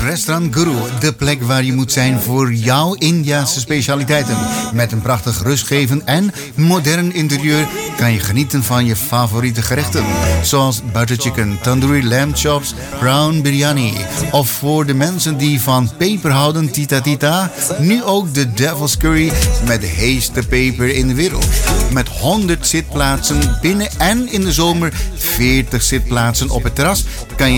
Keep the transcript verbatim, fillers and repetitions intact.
Restaurant Guru, de plek waar je moet zijn voor jouw Indiase specialiteiten. Met een prachtig rustgevend en modern interieur kan je genieten van je favoriete gerechten. Zoals butter chicken, tandoori lamb chops, brown biryani. Of voor de mensen die van peper houden, tita tita. Nu ook de Devil's Curry met de heetste peper in de wereld. Met honderd zitplaatsen binnen en in de zomer veertig zitplaatsen op het terras kan je